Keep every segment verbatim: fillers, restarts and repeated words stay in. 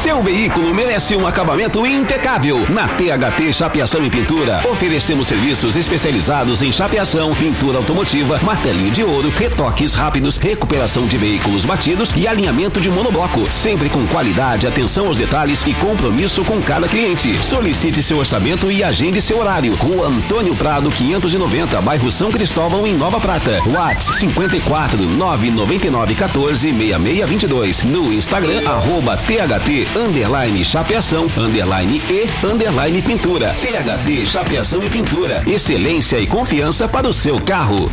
Seu veículo merece um acabamento impecável. Na T H T Chapeação e Pintura, oferecemos serviços especializados em chapeação, pintura automotiva, martelinho de ouro, retoques rápidos, recuperação de veículos batidos e alinhamento de monobloco. Sempre com qualidade, atenção aos detalhes e compromisso com cada cliente. Solicite seu orçamento e agende seu horário. Rua Antônio Prado, quinhentos e noventa, bairro São Cristóvão, em Nova Prata. WhatsApp cinquenta e quatro, nove nove nove, quatorze, sessenta e seis vinte e dois. No Instagram, arroba T H T, underline chapeação, underline e, underline pintura. T H T Chapeação e Pintura. Excelência e confiança para o seu carro.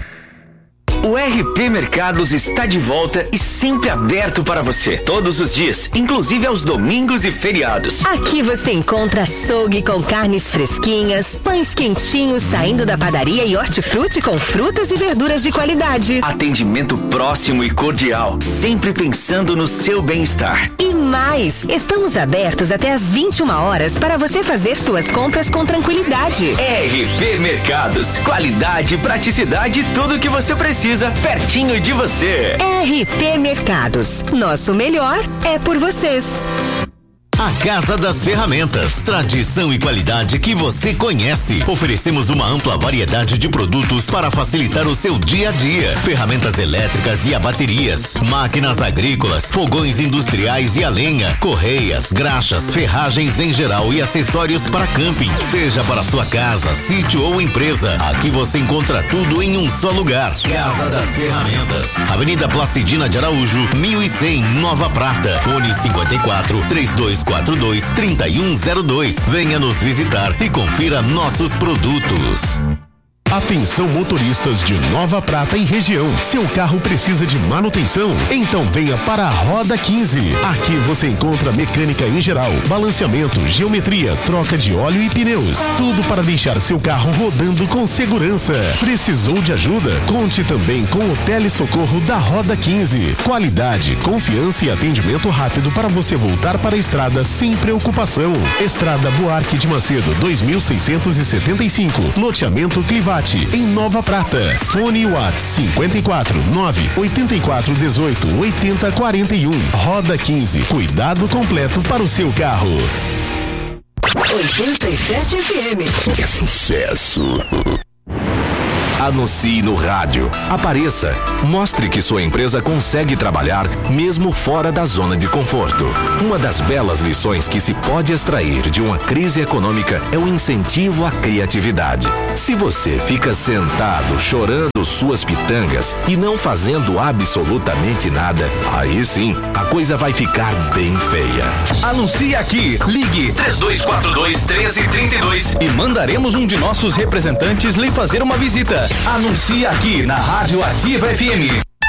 O R P Mercados está de volta e sempre aberto para você, todos os dias, inclusive aos domingos e feriados. Aqui você encontra açougue com carnes fresquinhas, pães quentinhos saindo da padaria e hortifruti com frutas e verduras de qualidade. Atendimento próximo e cordial, sempre pensando no seu bem-estar. E mais, estamos abertos até às vinte e uma horas para você fazer suas compras com tranquilidade. R P Mercados, qualidade, praticidade, tudo o que você precisa pertinho de você. R P Mercados, nosso melhor é por vocês. A Casa das Ferramentas, tradição e qualidade que você conhece. Oferecemos uma ampla variedade de produtos para facilitar o seu dia a dia. Ferramentas elétricas e a baterias, máquinas agrícolas, fogões industriais e a lenha, correias, graxas, ferragens em geral e acessórios para camping. Seja para sua casa, sítio ou empresa, aqui você encontra tudo em um só lugar. Casa das Ferramentas, Avenida Placidina de Araújo, mil e cem, Nova Prata. Fone cinquenta e quatro, trinta e dois quarenta e dois, trinta e um zero dois. Venha nos visitar e confira nossos produtos. Atenção motoristas de Nova Prata e região. Seu carro precisa de manutenção? Então venha para a Roda quinze. Aqui você encontra mecânica em geral, balanceamento, geometria, troca de óleo e pneus. Tudo para deixar seu carro rodando com segurança. Precisou de ajuda? Conte também com o telesocorro da Roda quinze. Qualidade, confiança e atendimento rápido para você voltar para a estrada sem preocupação. Estrada Buarque de Macedo, dois mil seiscentos e setenta e cinco. Loteamento Clivate, em Nova Prata. Fone WhatsApp cinquenta e quatro, nove oitenta e quatro, dezoito, oitenta, quarenta e um. Roda quinze, cuidado completo para o seu carro. oitenta e sete F M. É sucesso. Anuncie no rádio. Apareça. Mostre que sua empresa consegue trabalhar mesmo fora da zona de conforto. Uma das belas lições que se pode extrair de uma crise econômica é o incentivo à criatividade. Se você fica sentado chorando suas pitangas e não fazendo absolutamente nada, aí sim a coisa vai ficar bem feia. Anuncie aqui. Ligue três dois quatro dois, um três três dois e mandaremos um de nossos representantes lhe fazer uma visita. Anuncie aqui na Rádio Ativa F M.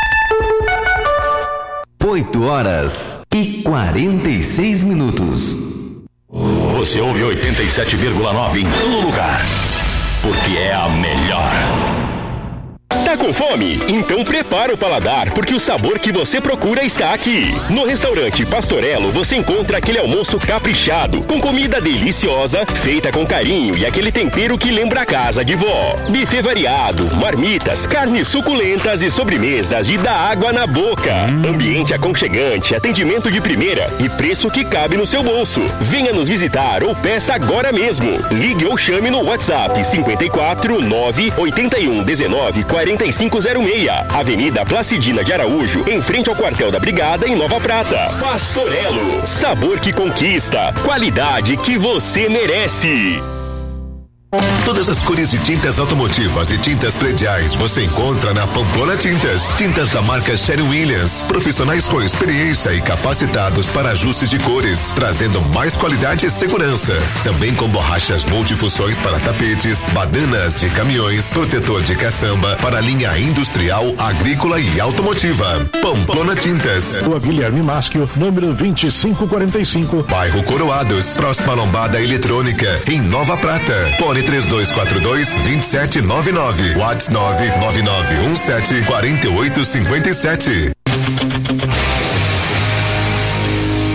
oito horas e quarenta e seis minutos. Você ouve oitenta e sete vírgula nove em todo lugar, porque é a melhor. Tá com fome? Então prepara o paladar, porque o sabor que você procura está aqui. No restaurante Pastorello você encontra aquele almoço caprichado, com comida deliciosa, feita com carinho e aquele tempero que lembra a casa de vó. Buffet variado, marmitas, carnes suculentas e sobremesas de dar água na boca. Ambiente aconchegante, atendimento de primeira e preço que cabe no seu bolso. Venha nos visitar ou peça agora mesmo. Ligue ou chame no WhatsApp cinquenta e quatro, nove oitenta e um, dezenove, quarenta e cinco zero seis, Avenida Placidina de Araújo, em frente ao quartel da Brigada, em Nova Prata. Pastorello, sabor que conquista, qualidade que você merece. Todas as cores de tintas automotivas e tintas prediais você encontra na Pamplona Tintas. Tintas da marca Sherwin-Williams. Profissionais com experiência e capacitados para ajustes de cores, trazendo mais qualidade e segurança. Também com borrachas multifunções para tapetes, badanas de caminhões, protetor de caçamba para linha industrial, agrícola e automotiva. Pamplona Tintas. Rua Guilherme Maschio, número vinte e cinco quarenta e cinco. Bairro Coroados, próxima à Lombada Eletrônica, em Nova Prata. Fone três dois quatro dois, dois sete nove nove. WhatsApp nove nove nove um sete, quatro oito cinco sete.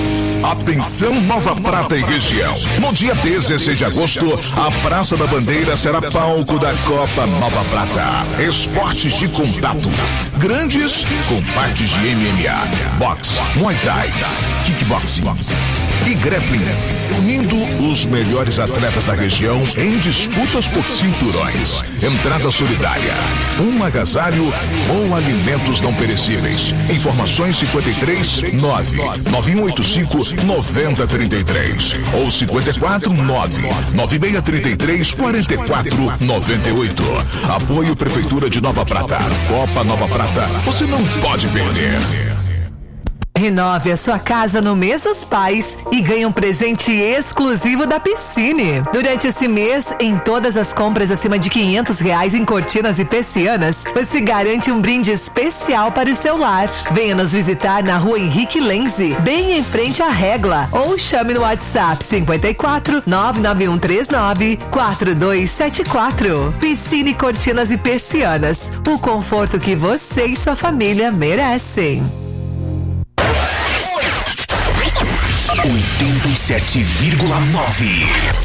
Atenção Nova Prata e região. No dia dezesseis de agosto, a Praça da Bandeira será palco da Copa Nova Prata. Esportes de contato. Grandes com partes de M M A, boxe, Muay Thai, kickboxing e grappling, unindo os melhores atletas da região em disputas por cinturões. Entrada solidária, um agasalho ou alimentos não perecíveis. Informações cinquenta e três nove nove um oito cinco nove zero três três ou cinquenta e quatro nove nove seis três três quatro quatro nove oito. Apoio Prefeitura de Nova Prata. Copa Nova Prata, você não pode perder. Renove a sua casa no mês dos pais e ganhe um presente exclusivo da Piscine. Durante esse mês, em todas as compras acima de quinhentos reais em cortinas e persianas, você garante um brinde especial para o seu lar. Venha nos visitar na rua Henrique Lenze, bem em frente à Regla, ou chame no WhatsApp cinquenta e quatro nove nove um três nove quatro dois sete quatro. Piscine, cortinas e persianas, o conforto que você e sua família merecem. oitenta e sete vírgula nove.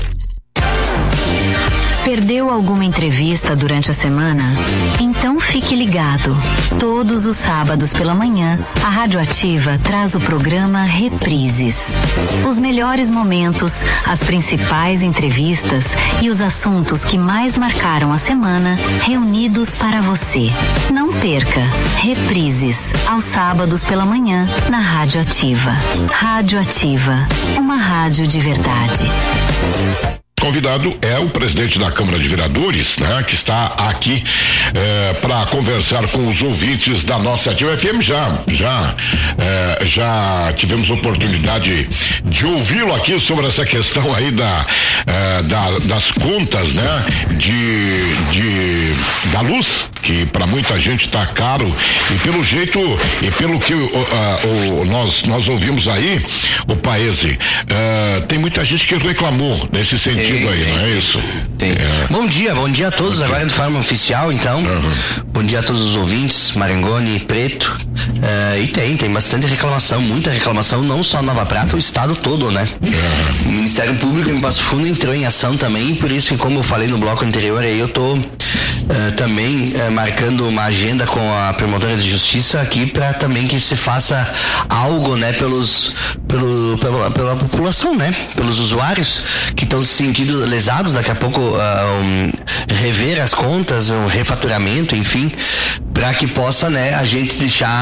Perdeu alguma entrevista durante a semana? Então fique ligado. Todos os sábados pela manhã, a Rádio Ativa traz o programa Reprises. Os melhores momentos, as principais entrevistas e os assuntos que mais marcaram a semana, reunidos para você. Não perca. Reprises, aos sábados pela manhã, na Rádio Ativa. Rádio Ativa, uma rádio de verdade. Convidado é o presidente da Câmara de Vereadores, né? Que está aqui eh, para conversar com os ouvintes da nossa Ativa F M. Já, já, eh, já tivemos oportunidade de ouvi-lo aqui sobre essa questão aí da, eh, da das contas, né? De, de da luz, que para muita gente está caro, e pelo jeito e pelo que uh, uh, uh, nós nós ouvimos aí, o Paese, uh, tem muita gente que reclamou nesse sentido. Tem, aí, tem, não é isso? Tem. É. Bom dia, bom dia a todos, bom agora dia. De forma oficial, então. Uhum. Bom dia a todos os ouvintes, Marangoni, Preto. Uh, e tem, tem bastante reclamação, muita reclamação, não só Nova Prata, o estado todo, né? Uhum. O Ministério Público em Passo Fundo entrou em ação também, por isso que, como eu falei no bloco anterior, aí eu tô uh, também uh, marcando uma agenda com a promotora de justiça aqui para também que se faça algo, né, pelos, pelo, pela, pela população, né? Pelos usuários que estão se sentindo lesados, daqui a pouco uh, um, rever as contas, um refaturamento, enfim, para que possa, né, a gente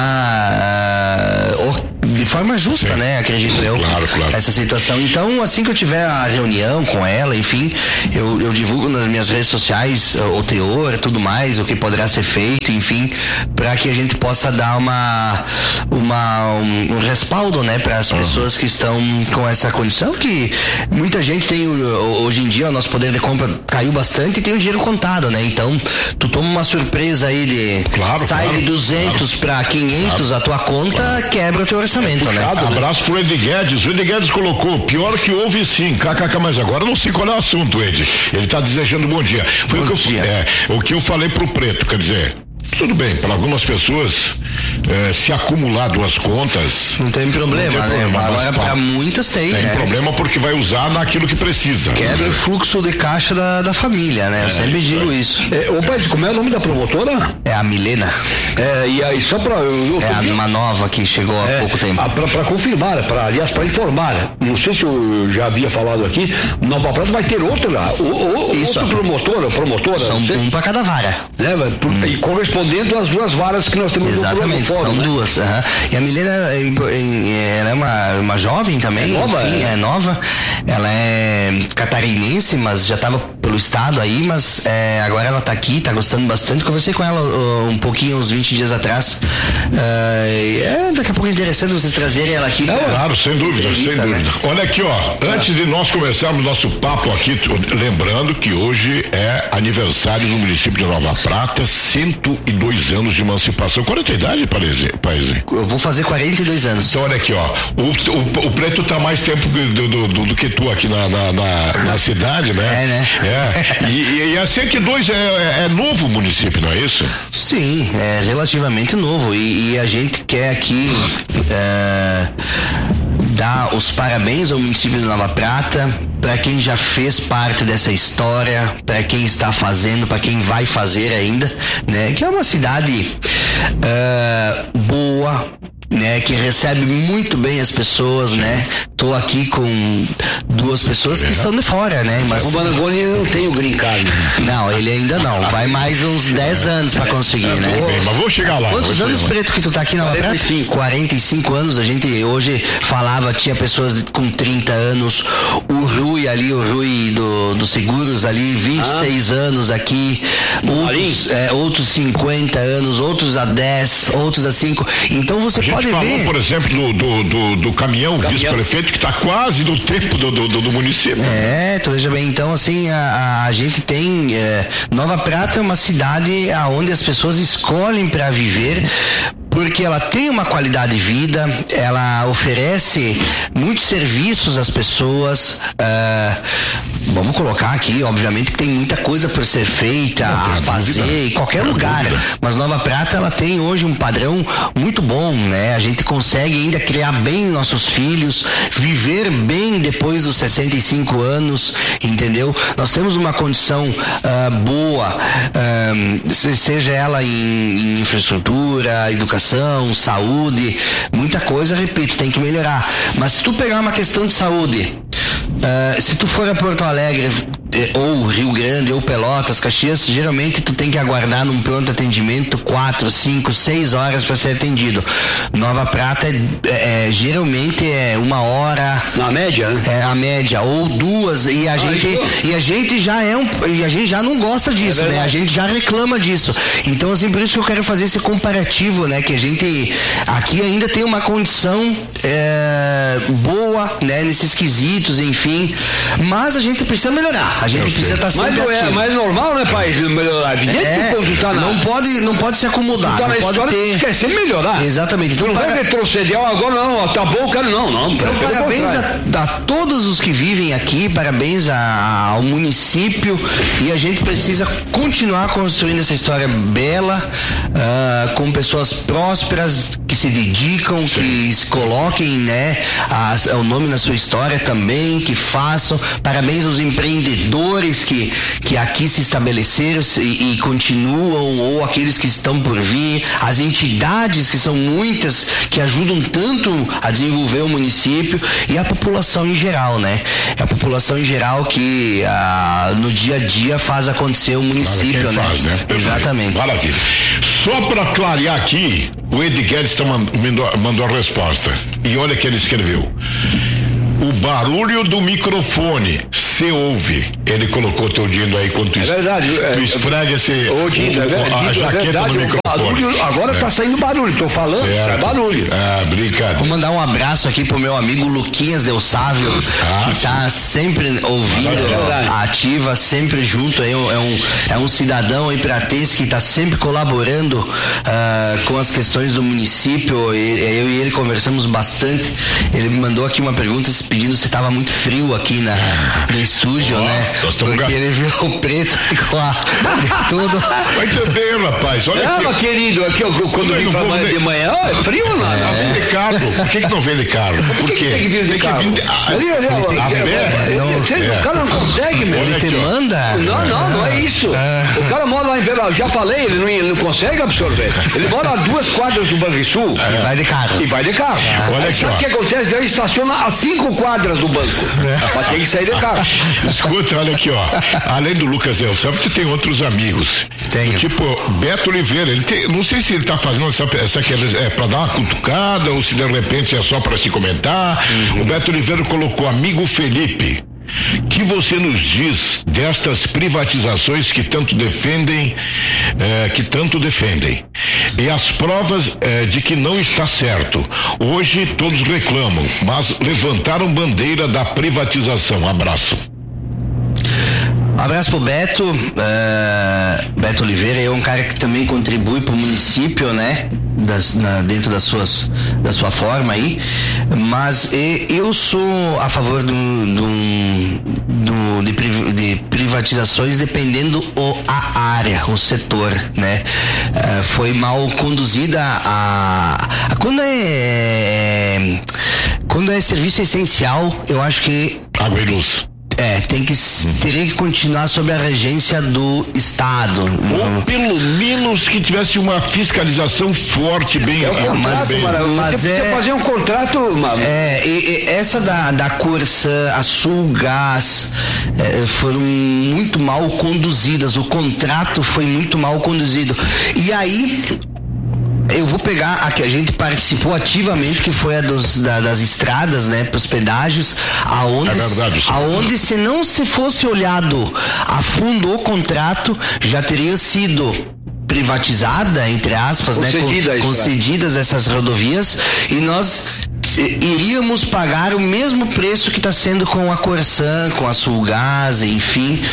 deixar uh, de forma justa, sim, né, acredito eu, claro, claro, essa situação. Então, assim que eu tiver a reunião com ela, enfim, eu, eu divulgo nas minhas redes sociais uh, o teor, tudo mais, o que poderá ser feito, enfim, para que a gente possa dar uma, uma um, um respaldo, né, para as uhum. pessoas que estão com essa condição, que muita gente tem, hoje em dia o nosso poder de compra caiu bastante e tem o dinheiro contado, né? Então, tu toma uma surpresa aí de claro, sai claro, de duzentos claro, para quinhentos claro, a tua conta, claro, quebra o teu orçamento, é puxado, né? Abraço pro Ed Guedes. O Ed Guedes colocou, pior que houve sim, kkk, mas agora não sei qual é o assunto, Ed. Ele tá desejando bom dia. Foi bom o, que dia. Eu, é, o que eu falei pro Preto, quer dizer, tudo bem, para algumas pessoas eh, se acumular duas contas não tem problema, não tem problema, né? Agora para muitas tem, tem né? problema porque vai usar naquilo que precisa. Quebra o fluxo de caixa da, da família, né? Eu é, sempre digo isso. É, ô pai, como é o nome da promotora? É a Milena. É, e aí só para eu, eu é a uma nova que chegou há é, pouco tempo. Para confirmar, para aliás para informar, não sei se eu já havia falado aqui, Nova Prata vai ter outra, o, o, isso, outro promotor, promotora, são um para cada vara, né? Hum. E correspondendo às duas varas que nós temos. Exatamente, no fórum, são né? duas. Uh-huh. E a Milena, ela é uma, uma jovem também, é nova, enfim, é. é nova. Ela é catarinense, mas já estava pelo estado aí, mas é, agora ela está aqui, está gostando bastante. Conversei com ela uh, um pouquinho, uns vinte dias atrás. Uh, é, daqui a pouco é interessante vocês trazerem ela aqui. É, pra, claro, sem dúvida, sem dúvida. Né? Olha aqui, ó, antes de nós começarmos nosso papo aqui, lembrando que hoje é aniversário do município de Nova Prata, cento e dois anos de emancipação. Qual é a tua idade, Paese? Eu vou fazer quarenta e dois anos. Então, olha aqui, ó, o, o, o Preto tá mais tempo do, do, do, do que tu aqui na, na, na, na cidade, né? É, né? É. E, e a cento e dois é, é, é novo o município, não é isso? Sim, é relativamente novo. E, e a gente quer aqui é, dar os parabéns ao município de Nova Prata, para quem já fez parte dessa história, para quem está fazendo, para quem vai fazer ainda, né? Que é uma cidade uh, boa, né, que recebe muito bem as pessoas, né? Tô aqui com duas pessoas que são de fora, né? Mas o Marangoni não tem o green card. Não, ele ainda não. Vai mais uns dez anos pra conseguir, é, né? Bem, mas vou chegar lá. Quantos anos, Preto, que tu tá aqui na quarenta e cinco. quarenta e cinco anos. A gente hoje falava, tinha pessoas com trinta anos. O Rui ali, o Rui do, do Seguros ali, vinte e seis ah. anos aqui. Outros, é, outros cinquenta anos, outros a dez, outros a cinco. Então você a gente pode falou, ver. Por exemplo, do, do, do, do caminhão, caminhão. vice-prefeito, que está quase no tempo do, do, do município. É, tu veja bem, então assim, a, a gente tem é, Nova Prata é uma cidade onde as pessoas escolhem para viver, porque ela tem uma qualidade de vida, ela oferece muitos serviços às pessoas. Uh, vamos colocar aqui, obviamente que tem muita coisa por ser feita, não, a fazer dúvida. Em qualquer não lugar. Dúvida. Mas Nova Prata, ela tem hoje um padrão muito bom, né? A gente consegue ainda criar bem nossos filhos, viver bem depois dos sessenta e cinco anos, entendeu? Nós temos uma condição uh, boa, uh, seja ela em, em infraestrutura, educação, saúde, muita coisa, repito, tem que melhorar. Mas se tu pegar uma questão de saúde, uh, se tu for a Porto Alegre, ou Rio Grande, ou Pelotas, Caxias, geralmente tu tem que aguardar num pronto atendimento quatro, cinco, seis horas para ser atendido. Nova Prata é, é, geralmente é uma hora. Na média, né? É a média, ou duas, e a ah, gente isso? e a gente já é um, e a gente já não gosta disso, é né? A gente já reclama disso. Então, assim, por isso que eu quero fazer esse comparativo, né? Que a gente aqui ainda tem uma condição é, boa, né? Nesses quesitos, enfim, mas a gente precisa melhorar. A gente precisa estar sempre mas ativo. É mais normal, né, pai? Melhorar. Evidente é, que tá na... não pode, não pode se acomodar. Tu tá na não história, pode ter... tu esquecer melhorar. Exatamente. Tu não vai retroceder agora, não. Tá bom, cara, não, não. Então, parabéns a, a todos os que vivem aqui, parabéns a, ao município, e a gente precisa continuar construindo essa história bela, uh, com pessoas prósperas que se dedicam, Sim. que se coloquem, né, a, a, o nome na sua história também, que façam. Parabéns aos empreendedores que, que aqui se estabeleceram e, e continuam, ou aqueles que estão por vir, as entidades, que são muitas, que ajudam tanto a desenvolver o município, e a população em geral, né? É a população em geral que ah, no dia a dia faz acontecer o município, né? Faz, né? Exatamente. Maravilha. Só para clarear aqui, o Ed Guedes tá mandou, mandou a resposta. E olha que ele escreveu. O barulho do microfone se ouve. Ele colocou teu dindo aí quando tu, é verdade, tu é, esfrega esse, o, Dindo, o, é verdade, a jaqueta é verdade, no microfone. Barulho, agora é. tá saindo barulho, tô falando, é barulho. Ah, brincadeira. Vou mandar um abraço aqui pro meu amigo Luquinhas Del Sávio, ah, que sim. tá sempre ouvindo, é ativa, sempre junto. É um, é um, é um cidadão aí pratense que tá sempre colaborando uh, com as questões do município. Eu e ele conversamos bastante. Ele me mandou aqui uma pergunta pedindo se estava muito frio aqui na, no estúdio, oh, né? Porque gar... ele viu o Preto com a, tudo. Vai também, rapaz. Olha é, aqui. Mas querido, aqui, eu, quando eu vim pra manhã de manhã, oh, é frio ou não? É. Vem de carro. Por que, que não vem de carro? Por, Por que, que tem que vir de tem carro? Que vir de... Ali, ali, ali. A pé? Não, o cara não consegue, meu. Ele te manda? Não, não, não é isso. É. O cara mora lá em Vera, já falei, ele não, ele não consegue absorver. Ele mora a duas quadras do Banrisul. É. E vai de carro. E vai de carro. É. Olha aí, sabe o que acontece? Ele estaciona a cinco quadras do banco. É. Mas tem que sair de carro. Escuta, olha aqui, ó. Além do Lucas Elsa, tu tem outros amigos. Tenho. Tipo, Beto Oliveira, ele tem, não sei se ele tá fazendo essa, essa é pra dar uma cutucada ou se de repente é só pra se comentar. Uhum. O Beto Oliveira colocou: amigo Felipe, que você nos diz destas privatizações que tanto defendem, eh, que tanto defendem, e as provas eh, de que não está certo. Hoje todos reclamam, mas levantaram bandeira da privatização. Abraço. Abraço pro Beto, uh, Beto Oliveira, é um cara que também contribui pro município, né? Das, na, dentro das suas, da sua forma aí, mas e, eu sou a favor do, do, do, de, de privatização privatizações dependendo o, a área, o setor, né? Uh, foi mal conduzida a, a quando é quando é serviço essencial, eu acho que água e luz. É, tem que, teria que continuar sob a regência do Estado. Ou pelo menos que tivesse uma fiscalização forte, bem... É um contrato, mas, bem, mas você é, precisa fazer um contrato... Mano. É, e, e essa da, da Corsã, a Sulgás, é, foram muito mal conduzidas, o contrato foi muito mal conduzido. E aí... Eu vou pegar a que a gente participou ativamente, que foi a dos, da, das estradas, né, para os pedágios, aonde, é verdade, aonde se não se fosse olhado a fundo o contrato, já teria sido privatizada, entre aspas, Concedida, né, concedidas essas rodovias, e nós iríamos pagar o mesmo preço que está sendo com a Corsã, com a Sulgás, enfim,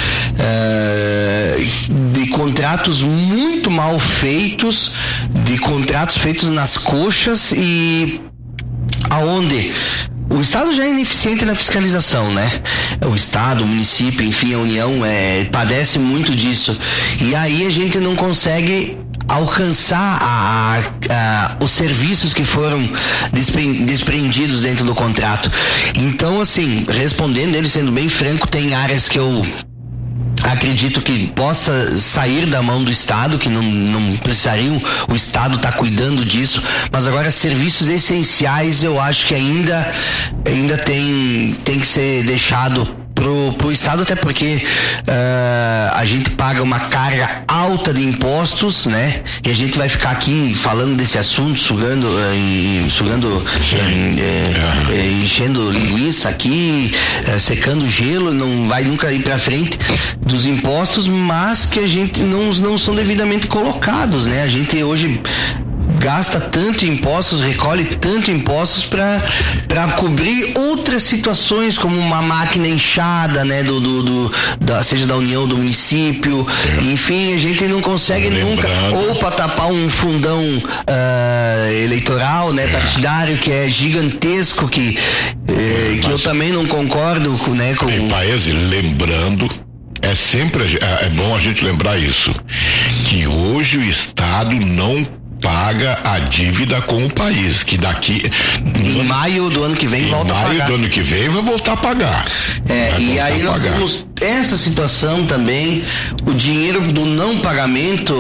uh, de contratos muito mal feitos, de contratos feitos nas coxas e aonde o Estado já é ineficiente na fiscalização, né? O Estado, o município, enfim, a União é, padece muito disso. E aí a gente não consegue alcançar a, a, a, os serviços que foram desprendidos dentro do contrato. Então, assim, respondendo ele, sendo bem franco, tem áreas que eu acredito que possa sair da mão do Estado, que não, não precisariam o Estado estar tá cuidando disso, mas agora serviços essenciais eu acho que ainda ainda tem, tem que ser deixado pro, pro Estado, até porque uh, a gente paga uma carga alta de impostos, né? E a gente vai ficar aqui falando desse assunto, sugando, uh, e, sugando, uh, uh, uh, enchendo linguiça aqui, uh, secando gelo, não vai nunca ir pra frente dos impostos, mas que a gente não, não são devidamente colocados, né? A gente hoje gasta tanto impostos, recolhe tanto impostos para para cobrir outras situações, como uma máquina inchada, né, do, do, do da, seja da União, do município, é. Enfim, a gente não consegue nunca, ou para tapar um fundão uh, eleitoral, né, é. partidário, que é gigantesco, que, eh, que eu também não concordo com, né, com... Paese, lembrando, é sempre, é, é bom a gente lembrar isso, que hoje o Estado não paga a dívida com o país, que daqui em maio do ano que vem volta a pagar. Em maio do ano que vem vai voltar a pagar. É, e aí nós temos essa situação também, o dinheiro do não pagamento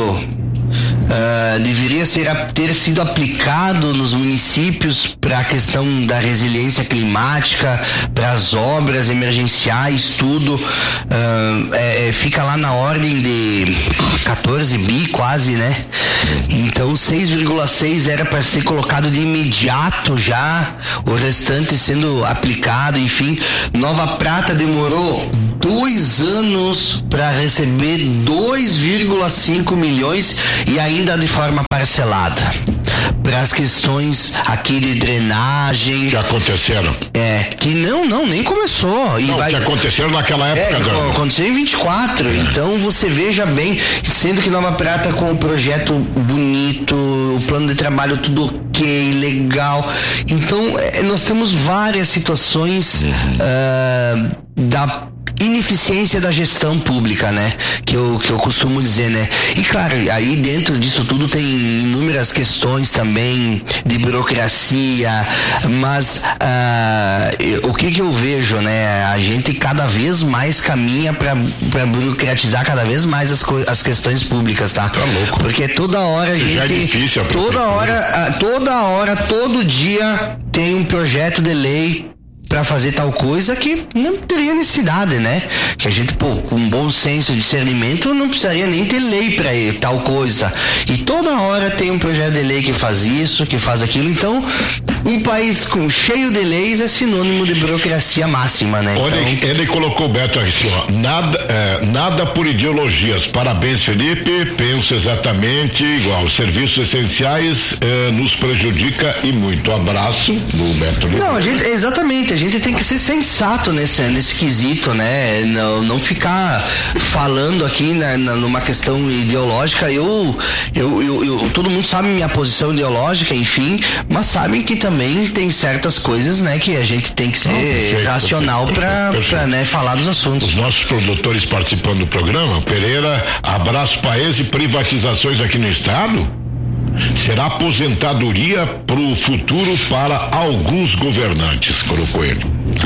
Uh, deveria ser, ter sido aplicado nos municípios para a questão da resiliência climática, para as obras emergenciais, tudo. Uh, é, fica lá na ordem de quatorze bi quase, né? Então seis vírgula seis era para ser colocado de imediato já, o restante sendo aplicado, enfim. Nova Prata demorou dois anos para receber dois vírgula cinco milhões e ainda ainda de forma parcelada, para as questões aqui de drenagem que aconteceram, é, que não, não, nem começou, e não, vai, que aconteceram naquela época, é, não. Aconteceu em vinte e quatro, é. Então você veja bem, sendo que Nova Prata com o projeto bonito, o plano de trabalho tudo ok, legal, então é, nós temos várias situações uhum. uh, da ineficiência da gestão pública, né? Que eu, que eu costumo dizer, né? E claro, aí dentro disso tudo tem inúmeras questões também de burocracia, mas uh, o que que eu vejo, né? A gente cada vez mais caminha para para burocratizar cada vez mais as, as questões públicas, tá? Tá louco. Porque toda hora a gente... Já é difícil, toda hora, toda hora, todo dia tem um projeto de lei para fazer tal coisa que não teria necessidade, né? Que a gente, pô, com um bom senso de discernimento, não precisaria nem ter lei para tal coisa. E toda hora tem um projeto de lei que faz isso, que faz aquilo. Então, um país com, cheio de leis é sinônimo de burocracia máxima, né? Olha, então... ele colocou, Beto, assim, ó, nada, é, nada por ideologias. Parabéns, Felipe. Penso exatamente igual. Serviços essenciais é, nos prejudica e muito. Abraço do Beto. Não, a gente, exatamente. gente tem que ser sensato nesse, nesse quesito, né? Não, não ficar falando aqui na, na, numa questão ideológica. Eu, eu, eu, eu, todo mundo sabe minha posição ideológica, enfim, mas sabem que também tem certas coisas, né, que a gente tem que ser não, perfeito, racional para né, falar dos assuntos. Os nossos produtores participando do programa, Pereira, abraço país e privatizações aqui no estado. Será aposentadoria pro futuro para alguns governantes, colocou ele.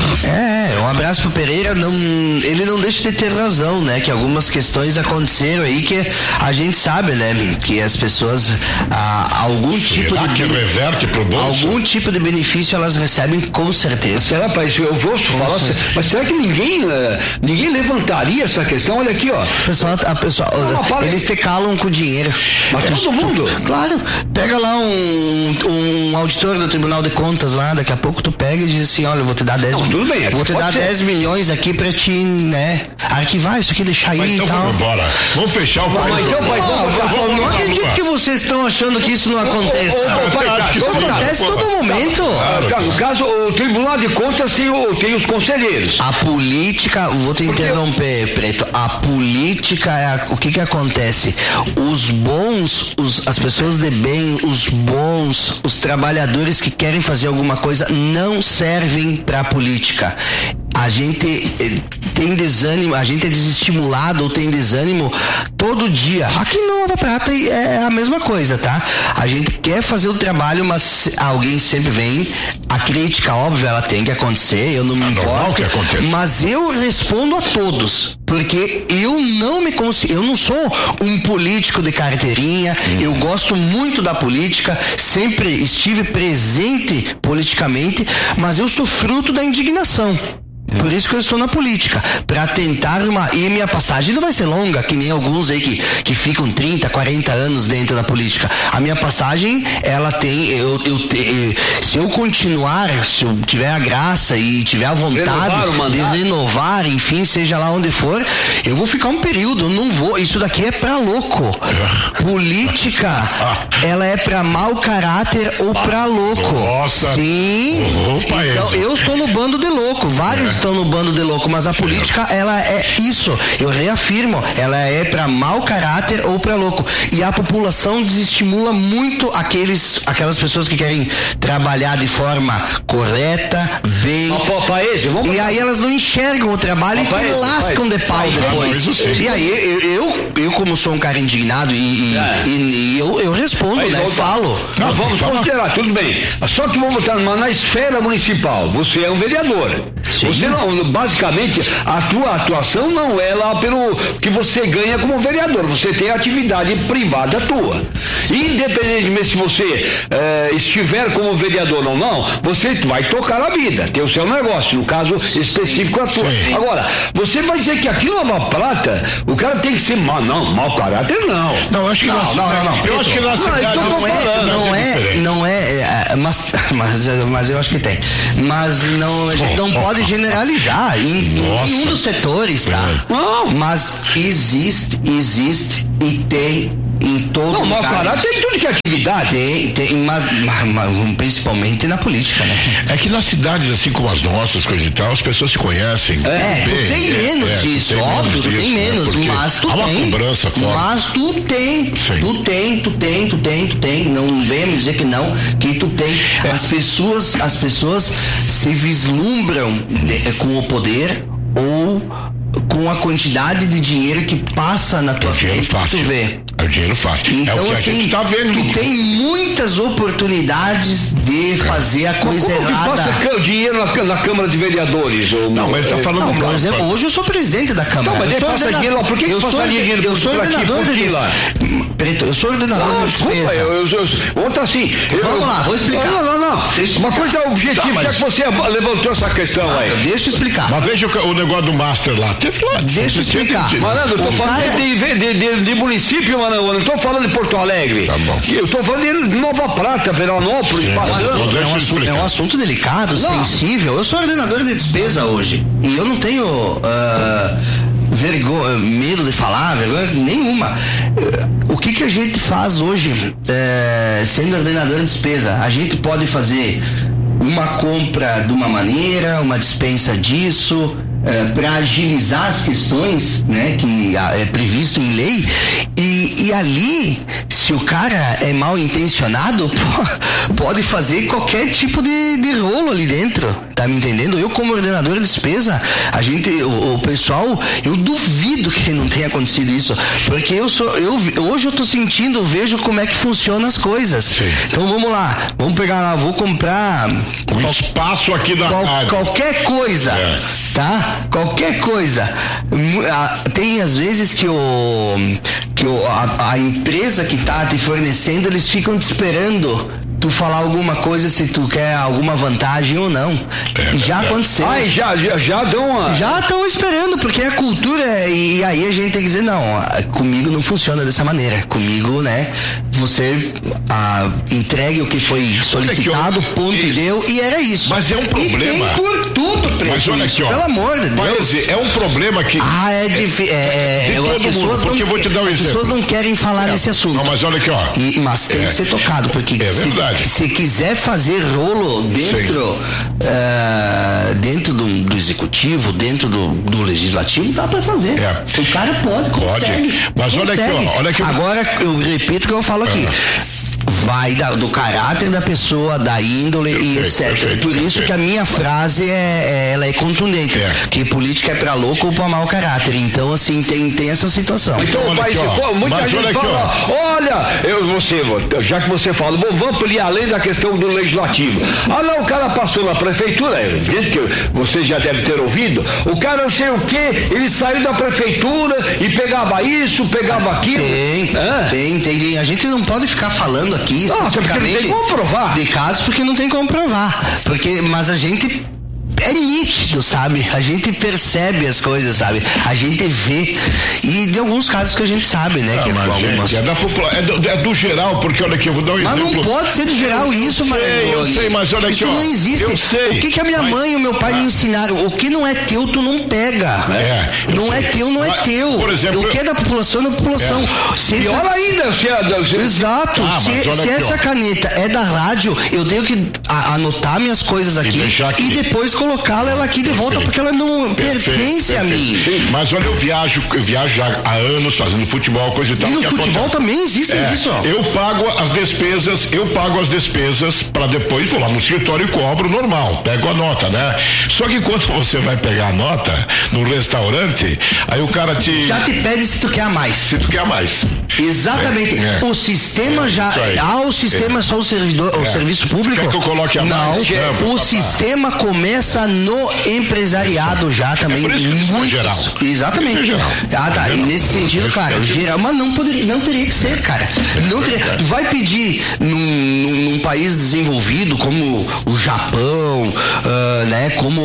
É, um abraço pro Pereira, não, ele não deixa de ter razão, né, que algumas questões aconteceram aí que a gente sabe, né, que as pessoas, ah, algum Será tipo de... que reverte pro bolso? Algum tipo de benefício elas recebem com certeza. Será, pai, eu vou falar, mas será que ninguém, uh, ninguém levantaria essa questão? Olha aqui, ó. Pessoal, a pessoa, não, eles te calam com dinheiro. Mas todo mundo? Claro, pega lá um, um auditor do Tribunal de Contas lá, daqui a pouco tu pega e diz assim, olha, eu vou te dar dez Não, tudo bem, vou te dar ser. dez milhões aqui pra te, né, arquivar isso aqui, deixar aí então e tal. Vamos embora. Vamos fechar o Mas país. então, pai, vamos, vamos, vamos, vamos, não vamos, acredito vamos. que vocês estão achando que isso não aconteça. Ô, ô, pai, tá, isso acontece todo momento. Tá, tá, no caso, o Tribunal de Contas tem, o, tem os conselheiros. A política, vou te interromper, Preto, a política é a, o que que acontece? Os bons, os, as pessoas de bem, os bons, os trabalhadores que querem fazer alguma coisa não servem para a política. A gente eh, tem desânimo, a gente é desestimulado ou tem desânimo todo dia. Aqui no Nova Prata é a mesma coisa, tá? A gente quer fazer o trabalho, mas alguém sempre vem. A crítica, óbvio, ela tem que acontecer, eu não me importo. Mas eu respondo a todos, porque eu não me consigo, eu não sou um político de carteirinha, hum. eu gosto muito da política, sempre estive presente politicamente, mas eu sou fruto da indignação. Por isso que eu estou na política, para tentar uma, e minha passagem não vai ser longa, que nem alguns aí que, que ficam trinta, quarenta anos dentro da política. A minha passagem, ela tem, eu, eu te, se eu continuar, se eu tiver a graça e tiver a vontade renovar de renovar, enfim, seja lá onde for, eu vou ficar um período, eu não vou, isso daqui é pra louco. Política, ela é pra mau caráter ou pra louco. Nossa. Sim. Opa, então, eu estou no bando de louco, vários é. estão no bando de louco, mas a política, ela é isso, eu reafirmo, ela é para mau caráter ou para louco, e a população desestimula muito aqueles, aquelas pessoas que querem trabalhar de forma correta, bem, país, vamos... e aí elas não enxergam o trabalho e país, lascam país. de pau país. depois, não, e aí eu, eu, eu como sou um cara indignado e, e, é. e, e eu, eu respondo, país, né, volta. falo. Não, vamos considerar, tudo bem, só que vamos botar na esfera municipal, você é um vereador. Sim. Você não, basicamente, a tua atuação não é lá pelo que você ganha como vereador, você tem atividade privada tua. Independentemente se você eh, estiver como vereador ou não, você vai tocar a vida, ter o seu negócio, no caso específico a tua. Sim. Agora, você vai dizer que aqui em Nova Prata, o cara tem que ser mal, não, mau caráter não. Não, eu acho que não, não, não, não. Eu acho que na cidade não, não é, não é, não é, é mas, mas, mas eu acho que tem. Mas não, a gente não pode generalizar em nenhum dos setores, tá? Não. Mas existe, existe e tem em todo não, lugar. Não, mau caráter tem tudo que é atividade. Tem, tem, mas, mas, mas principalmente na política, né? É que nas cidades assim como as nossas, coisas e tal, as pessoas se conhecem. É, bem, tu tem é, menos é, disso, tem óbvio, tu tem menos, né? Mas tu há tem. uma cobrança forte. Mas tu tem, Sim. tu tem, tu tem, tu tem, tu tem. Não venha me dizer que não, que tu tem. É. As pessoas, as pessoas se vislumbram de, com o poder ou com a quantidade de dinheiro que passa na tua frente, tu vê. É o dinheiro fácil. Então, é o que assim, a gente tá vendo. Tu tem muitas oportunidades de fazer a coisa como errada. Como que passa o dinheiro na, na Câmara de Vereadores? Ou, não, mas ele tá falando... Não, por exemplo, hoje eu sou presidente da Câmara. Não, mas ele passa dinheiro lá. Por que eu que passa dinheiro eu sou ordenador de lá? Preto, eu sou ordenador não, de desculpa, despesa. Eu, eu, eu, ontem assim... Eu, Vamos lá, vou explicar. Não, não, não. Deixa Uma coisa objetiva, tá, mas... já que você levantou essa questão ah, aí. Deixa eu explicar. Mas veja o, o negócio do Master lá. Teve lá. Deixa eu explicar. Malandro, eu tô falando cara... de, de, de, de município, mano. Eu não tô falando de Porto Alegre. Tá bom. Eu tô falando de Nova Prata, Veranópolis, passando. É um, assunto, é um assunto delicado, não. sensível. Eu sou ordenador de despesa hoje. E eu não tenho uh, vergonha, medo de falar, vergonha nenhuma. Uh, o que que a gente faz hoje, uh, sendo ordenador de despesa? A gente pode fazer uma compra de uma maneira, uma dispensa disso, é, para agilizar as questões, né, que é previsto em lei. E, e ali, se o cara é mal intencionado, pô, pode fazer qualquer tipo de, de rolo ali dentro, tá me entendendo? Eu, como ordenador de despesa, a gente, o, o pessoal, eu duvido que não tenha acontecido isso, porque eu sou, eu, hoje eu tô sentindo, eu vejo como é que funcionam as coisas. Sim. Então vamos lá, vamos pegar lá, vou comprar o qual, espaço aqui da qual, rádio. Qualquer coisa, é. tá? Qualquer coisa. Tem às vezes que o que o, a, a empresa que tá te fornecendo, eles ficam te esperando tu falar alguma coisa, se tu quer alguma vantagem ou não. É, já é. aconteceu. Ai, já, já, já dão uma... Já estão esperando, porque é a cultura, e aí a gente tem que dizer, não, comigo não funciona dessa maneira. Comigo, né, você ah, entregue o que foi solicitado, eu, ponto isso, e deu, e era isso. Mas é um problema. E tem por tudo, preço, mas olha isso, aqui, ó, pelo amor de Deus. Mas é um problema que... Ah, é difícil. É, é, as pessoas, mundo, não, vou te dar um as pessoas não querem falar é. desse assunto. Não, mas olha aqui, ó. E, mas tem é. que ser tocado, porque é se, verdade. se quiser fazer rolo dentro uh, dentro do, do executivo, dentro do, do legislativo, dá pra fazer. É. O cara pode, pode. Consegue, mas olha consegue. aqui, ó, olha aqui. Agora, eu repito o que eu falo aqui. Ah. Vai da, do caráter da pessoa, da índole perfeito, e etcétera. Perfeito, Por isso perfeito. que a minha frase é, é, ela é contundente. É. Que política é pra louco ou pra mau caráter. Então, assim, tem, tem essa situação. Então, olha pai, aqui, pô, muita mas gente olha fala, aqui, olha, eu, você, já que você fala, vou ampliar além da questão do legislativo. Ah, não, o cara passou na prefeitura, é evidente que você já deve ter ouvido, o cara não sei o que, ele saiu da prefeitura e pegava isso, pegava aquilo. Tem, ah. tem, tem. A gente não pode ficar falando aqui não, especificamente não tem como provar. De casos, porque não tem como provar. Porque, mas a gente é nítido, sabe? A gente percebe as coisas, sabe? A gente vê. E de alguns casos que a gente sabe, né? Não, que mas, algumas... gente, é, da popula... é, do, é do geral, porque olha aqui, eu vou dar um mas exemplo. Mas não pode ser do geral isso, Maria. Eu sei, mas olha aqui, isso ó, não existe. Eu sei. O que, que a minha mas... mãe e o meu pai ah. me ensinaram? O que não é teu, tu não pega. É, não sei. é teu, não mas, é teu. Por exemplo, o que é da população é da população. É. Se Pior essa... ainda, se é... Se... Exato. Ah, se se essa aqui, caneta é da rádio, eu tenho que a, anotar minhas coisas aqui e, aqui. e depois colocá-la ela aqui de volta, porque ela não perfeito, pertence perfeito. a mim. Sim, mas olha, eu viajo, eu viajo já há anos fazendo futebol, coisa e tal. E no futebol acontece? Também existe é, isso. Ó. Eu pago as despesas, eu pago as despesas para depois vou lá no escritório e cobro normal, pego a nota, né? Só que quando você vai pegar a nota no restaurante, aí o cara te... Já te pede se tu quer a mais. Se tu quer a mais. Exatamente. É, é. O sistema é, já... Ah, o sistema é só o servidor, é. o serviço público? Quer que eu coloque a Não, mais? Não, o sistema começa no empresariado já também. É por isso que muito geral. Exatamente. É geral. Ah, tá. E nesse sentido, cara, geral, mas não poderia, não teria que ser, cara. Não teria. Tu vai pedir num, num, num país desenvolvido como o Japão, uh, né? Como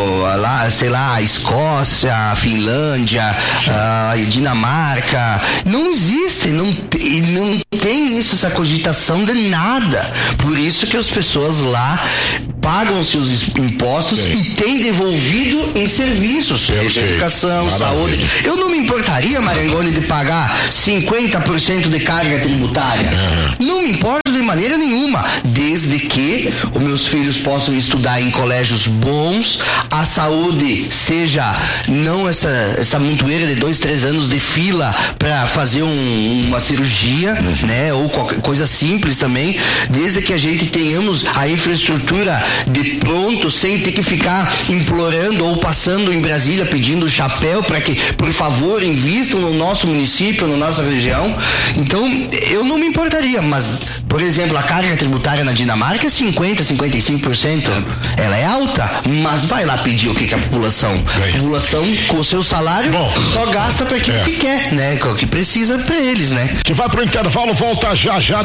lá, sei lá, a Escócia, a Finlândia, a Dinamarca. Não existe, não, não tem isso, essa cogitação de nada. Por isso que as pessoas lá pagam seus impostos Sim. e têm devolvido em serviços, educação, Maravilha. saúde. Eu não me importaria, Marangoni, de pagar cinquenta por cento de carga tributária. Uhum. Não me importa de maneira nenhuma, desde que os meus filhos possam estudar em colégios bons, a saúde seja não essa essa montoeira de dois, três anos de fila para fazer um, uma cirurgia, uhum. né, ou qualquer coisa simples também, desde que a gente tenhamos a infraestrutura de pronto, sem ter que ficar implorando ou passando em Brasília pedindo chapéu para que, por favor, invistam no nosso município, na nossa região. Então, eu não me importaria, mas, por exemplo, a carga tributária na Dinamarca é cinquenta, cinquenta e cinco por cento. Ela é alta, mas vai lá pedir o que, que a população. A população, com o seu salário, Bom, só gasta para aquilo é. que quer, né? O que precisa para eles, né? Que vai pro intervalo, volta já já.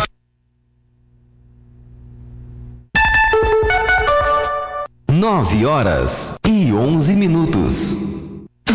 Nove horas e onze minutos.